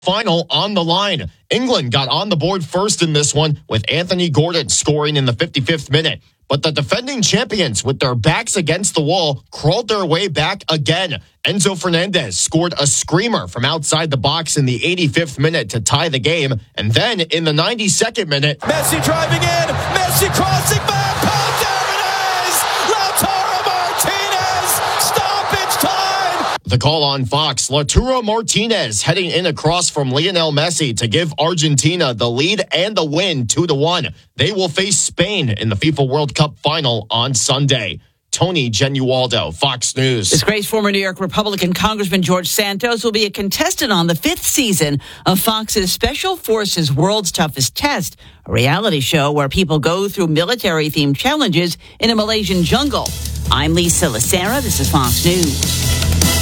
Final on the line. England got on the board first in this one with Anthony Gordon scoring in the 55th minute. But the defending champions, with their backs against the wall, crawled their way back again. Enzo Fernandez scored a screamer from outside the box in the 85th minute to tie the game. And then in the 92nd minute, Messi driving in, Messi crossing back, oh, there it is! Lautaro Martinez, stoppage time! the call on Fox, Lautaro Martinez heading in across from Lionel Messi to give Argentina the lead and the win 2-1. They will face Spain in the FIFA World Cup final on Sunday. Tony Genualdo, Fox News. Disgraced former New York Republican Congressman George Santos will be a contestant on the 5th season of Fox's Special Forces World's Toughest Test, a reality show where people go through military-themed challenges in a Malaysian jungle. I'm Lisa Lacera. This is Fox News.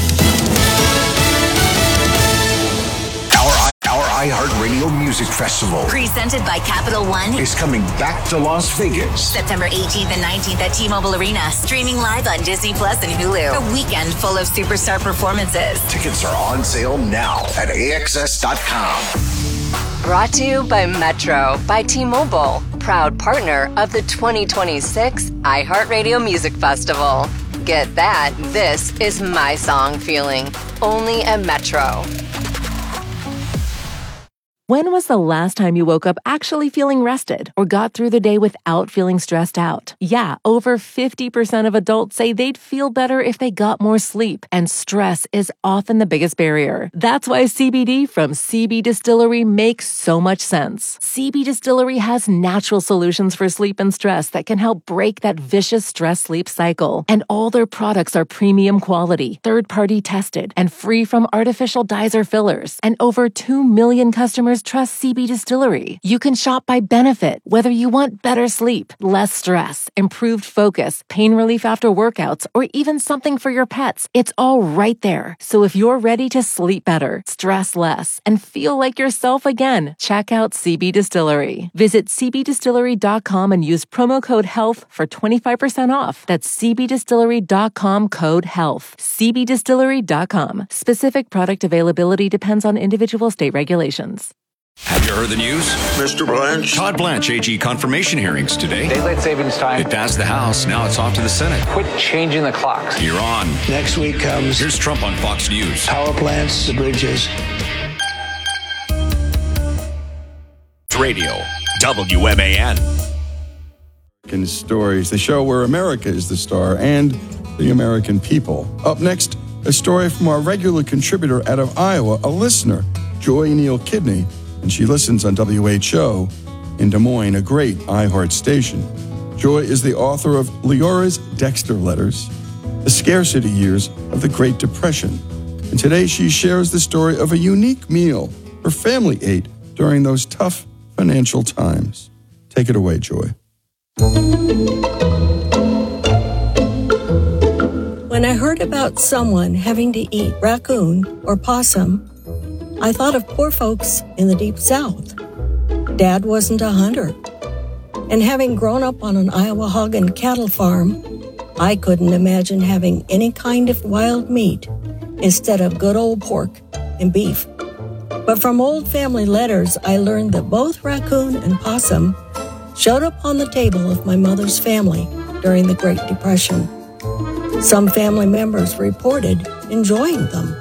Our iHeartRadio Music Festival, presented by Capital One, is coming back to Las Vegas. September 18th and 19th at T-Mobile Arena. Streaming live on Disney Plus and Hulu. A weekend full of superstar performances. Tickets are on sale now at AXS.com. Brought to you by Metro by T-Mobile, proud partner of the 2026 iHeartRadio Music Festival. Get that. This is my song feeling. Only at Metro. When was the last time you woke up actually feeling rested or got through the day without feeling stressed out? Yeah, over 50% of adults say they'd feel better if they got more sleep, and stress is often the biggest barrier. That's why CBD from CB Distillery makes so much sense. CB Distillery has natural solutions for sleep and stress that can help break that vicious stress-sleep cycle. And all their products are premium quality, third-party tested, and free from artificial dyes or fillers. And over 2 million customers trust CB Distillery. You can shop by benefit, whether you want better sleep, less stress, improved focus, pain relief after workouts, or even something for your pets. It's all right there. So if you're ready to sleep better, stress less, and feel like yourself again, check out CB Distillery. Visit cbdistillery.com and use promo code HEALTH for 25% off. That's cbdistillery.com code HEALTH. cbdistillery.com. Specific product availability depends on individual state regulations. Have you heard the news? Mr. Blanche. Todd Blanche, AG confirmation hearings today. Daylight savings time. It passed the House. Now it's off to the Senate. Quit changing the clocks. You're on. Next week comes. Here's Trump on Fox News. Power plants, the bridges. Radio, WMAN. American Stories, the show where America is the star and the American people. Up next, a story from our regular contributor out of Iowa, a listener, Joy Neal Kidney, and she listens on WHO in Des Moines, a great iHeart station. Joy is the author of Leora's Dexter Letters, the scarcity years of the Great Depression. And today she shares the story of a unique meal her family ate during those tough financial times. Take it away, Joy. When I heard about someone having to eat raccoon or possum, I thought of poor folks in the Deep South. Dad wasn't a hunter. And having grown up on an Iowa hog and cattle farm, I couldn't imagine having any kind of wild meat instead of good old pork and beef. But from old family letters, I learned that both raccoon and possum showed up on the table of my mother's family during the Great Depression. Some family members reported enjoying them.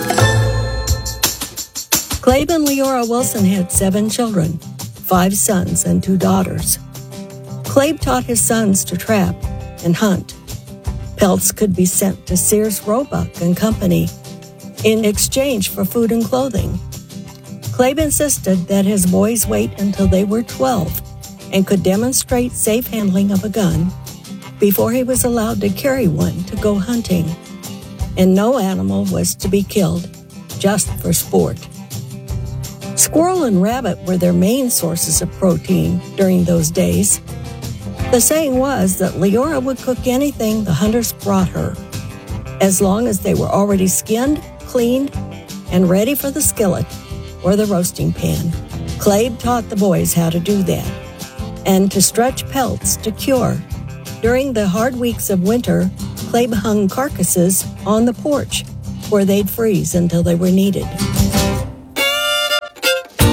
Clabe and Leora Wilson had 7 children, 5 sons and 2 daughters. Clabe taught his sons to trap and hunt. Pelts could be sent to Sears Roebuck and Company in exchange for food and clothing. Clabe insisted that his boys wait until they were 12 and could demonstrate safe handling of a gun before he was allowed to carry one to go hunting. And no animal was to be killed, just for sport. Squirrel and rabbit were their main sources of protein during those days. The saying was that Leora would cook anything the hunters brought her, as long as they were already skinned, cleaned, and ready for the skillet or the roasting pan. Clabe taught the boys how to do that, and to stretch pelts to cure. During the hard weeks of winter, Clabe hung carcasses on the porch, where they'd freeze until they were needed.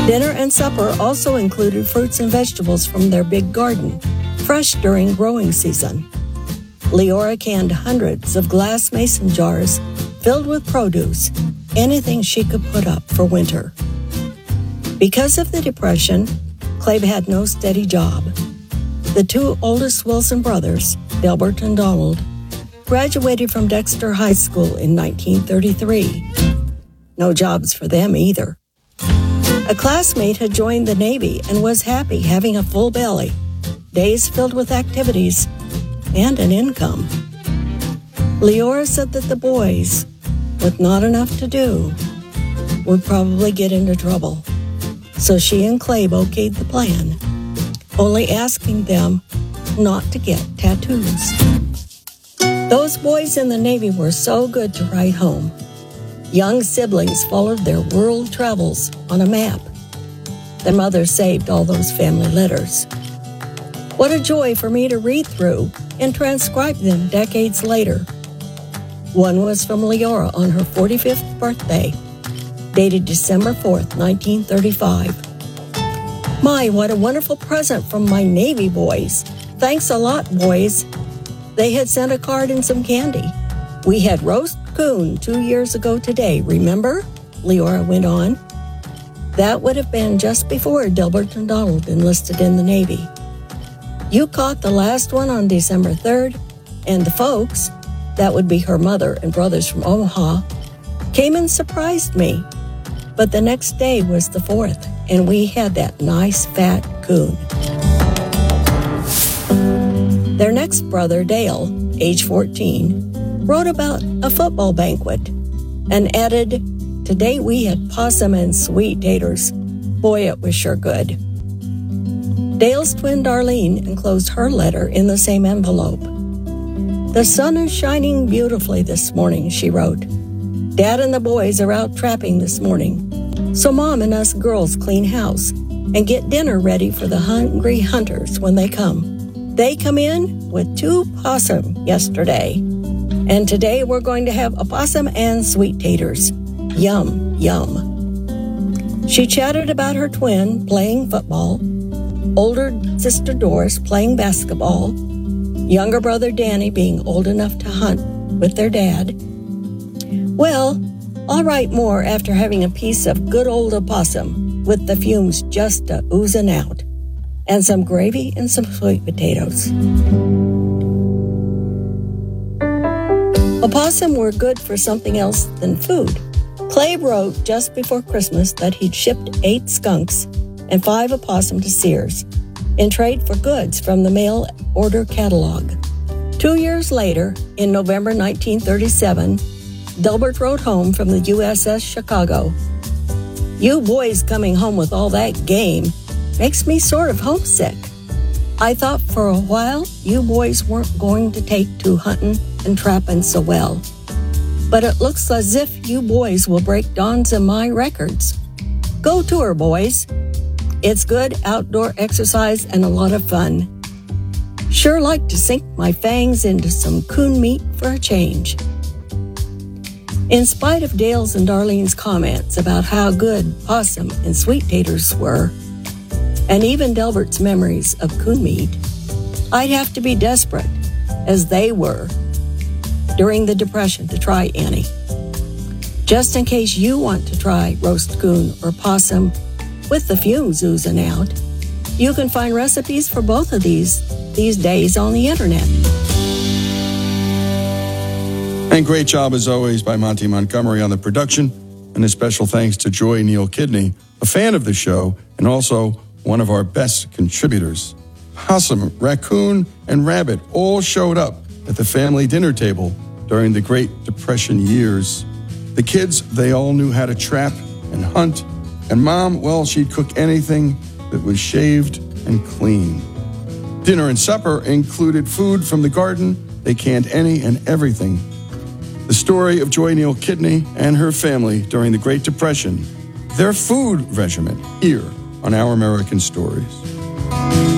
Dinner and supper also included fruits and vegetables from their big garden, fresh during growing season. Leora canned hundreds of glass mason jars filled with produce, anything she could put up for winter. Because of the Depression, Clabe had no steady job. The two oldest Wilson brothers, Delbert and Donald, graduated from Dexter High School in 1933. No jobs for them either. A classmate had joined the Navy and was happy having a full belly, days filled with activities, and an income. Leora said that the boys, with not enough to do, would probably get into trouble. So she and Clabe okayed the plan, only asking them not to get tattoos. Those boys in the Navy were so good to write home. Young siblings followed their world travels on a map. Their mother saved all those family letters. What a joy for me to read through and transcribe them decades later. One was from Leora on her 45th birthday, dated December 4th, 1935. My, what a wonderful present from my Navy boys. Thanks a lot, boys. They had sent a card and some candy. We had roast coon 2 years ago today, remember? Leora went on. That would have been just before Delbert and Donald enlisted in the Navy. You caught the last one on December 3rd, and the folks, that would be her mother and brothers from Omaha, came and surprised me. But the next day was the 4th, and we had that nice fat coon. Their next brother, Dale, age 14, wrote about a football banquet and added, "Today we had possum and sweet taters. Boy, it was sure good." Dale's twin Darlene enclosed her letter in the same envelope. "The sun is shining beautifully this morning," she wrote. "Dad and the boys are out trapping this morning, so Mom and us girls clean house and get dinner ready for the hungry hunters when they come. They come in with 2 possum yesterday, and today we're going to have a possum and sweet taters. Yum, yum." She chatted about her twin playing football, older sister Doris playing basketball, younger brother Danny being old enough to hunt with their dad. "Well, I'll write more after having a piece of good old opossum with the fumes just oozing out, and some gravy and some sweet potatoes." Opossum were good for something else than food. Clabe wrote just before Christmas that he'd shipped 8 skunks and 5 opossum to Sears in trade for goods from the mail order catalog. 2 years later, in November 1937, Delbert wrote home from the USS Chicago, "You boys coming home with all that game makes me sort of homesick. I thought for a while you boys weren't going to take to hunting and trapping so well. But it looks as if you boys will break Don's and my records. Go to her, boys. It's good outdoor exercise and a lot of fun. Sure like to sink my fangs into some coon meat for a change." In spite of Dale's and Darlene's comments about how good possum and sweet taters were, and even Delbert's memories of coon meat, I'd have to be desperate, as they were, during the Depression to try any. Just in case you want to try roast coon or possum with the fumes oozing out, you can find recipes for both of these days on the internet. And great job, as always, by Monty Montgomery on the production. And a special thanks to Joy Neal Kidney, a fan of the show and also one of our best contributors. Possum, raccoon, and rabbit all showed up at the family dinner table during the Great Depression years. The kids, they all knew how to trap and hunt. And Mom, well, she'd cook anything that was shaved and clean. Dinner and supper included food from the garden. They canned any and everything. The story of Joy Neal Kidney and her family during the Great Depression, their food regimen, here on Our American Stories.